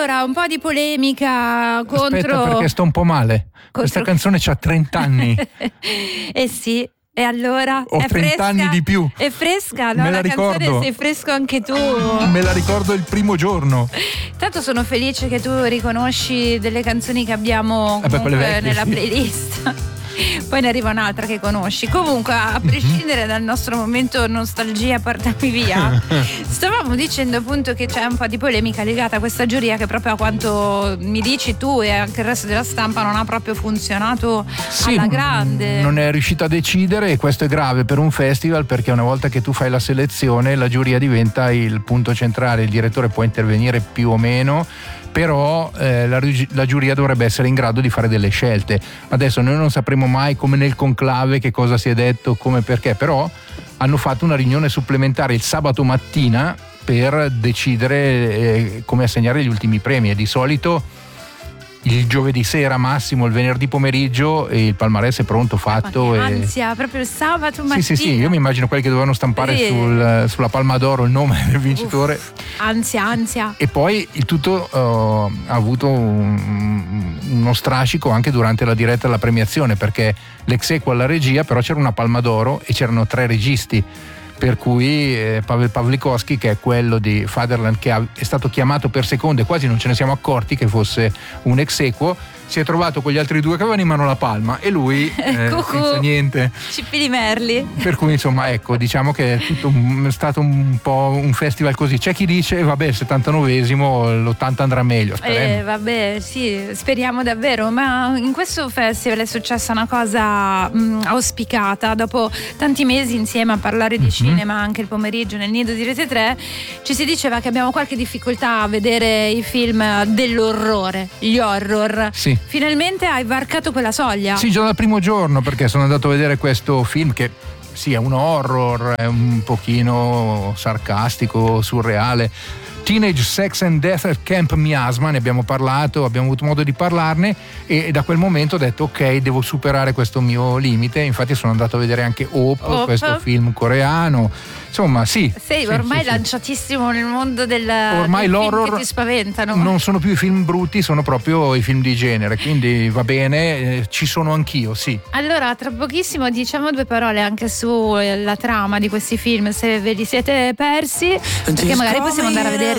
Allora, un po' di polemica contro... Aspetta, perché sto un po' male. Questa canzone c'ha 30 anni. Eh sì. E allora? Ho 30 anni di più. È fresca, no? Me la canzone ricordo. sei fresco anche tu. Me la ricordo il primo giorno. Tanto sono felice che tu riconosci delle canzoni che abbiamo comunque vecchie, nella sì. playlist. Poi ne arriva un'altra che conosci. Comunque, a prescindere dal nostro momento nostalgia, portami via, stavamo dicendo appunto che c'è un po' di polemica legata a questa giuria che, proprio a quanto mi dici tu e anche il resto della stampa, non ha proprio funzionato alla grande. Non è riuscita a decidere, e questo è grave per un festival, perché una volta che tu fai la selezione la giuria diventa il punto centrale, il direttore può intervenire più o meno, però la giuria dovrebbe essere in grado di fare delle scelte. Adesso noi non sapremo mai, come nel conclave, che cosa si è detto, come, perché, però hanno fatto una riunione supplementare il sabato mattina per decidere come assegnare gli ultimi premi, e di solito il giovedì sera, massimo il venerdì pomeriggio, e il palmarès è pronto, fatto. Ma che ansia, proprio il sabato mattina. Sì, io mi immagino quelli che dovevano stampare sulla palma d'oro il nome del vincitore. Ansia. E poi il tutto ha avuto uno strascico anche durante la diretta alla premiazione, perché l'ex equo alla regia, però c'era una palma d'oro e c'erano 3 registi, per cui Pavel Pawlikowski, che è quello di Fatherland, che è stato chiamato per secondo e quasi non ce ne siamo accorti che fosse un ex equo, si è trovato con gli altri 2 che avevano in mano la palma, e lui senza niente. Cippi di merli. Per cui insomma, ecco, diciamo che è stato un po' un festival così. C'è chi dice vabbè, il 79esimo, l'80 andrà meglio, vabbè, sì, speriamo davvero. Ma in questo festival è successa una cosa auspicata. Dopo tanti mesi insieme a parlare di cinema, anche il pomeriggio nel Nido di Rete 3, ci si diceva che abbiamo qualche difficoltà a vedere i film dell'orrore, gli horror. Sì. Finalmente hai varcato quella soglia. Sì, già dal primo giorno, perché sono andato a vedere questo film che sì, è un horror, è un pochino sarcastico, surreale. Teenage Sex and Death at Camp Miasma, ne abbiamo parlato, abbiamo avuto modo di parlarne, e da quel momento ho detto ok, devo superare questo mio limite. Infatti sono andato a vedere anche Hope. Questo film coreano. Insomma, sì. Sei ormai lanciatissimo nel mondo ormai l'horror che ti spaventano. Non sono più i film brutti, sono proprio i film di genere, quindi va bene, ci sono anch'io, sì. Allora, tra pochissimo diciamo 2 parole anche sulla trama di questi film, se ve li siete persi, perché magari possiamo andare a vedere